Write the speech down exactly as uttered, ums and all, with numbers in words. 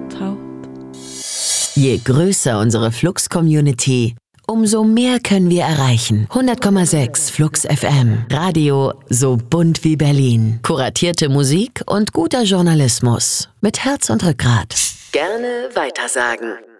traut. Je größer unsere Flux-Community, umso mehr können wir erreichen. hundert Komma sechs Flux F M. Radio so bunt wie Berlin. Kuratierte Musik und guter Journalismus. Mit Herz und Rückgrat. Gerne weitersagen.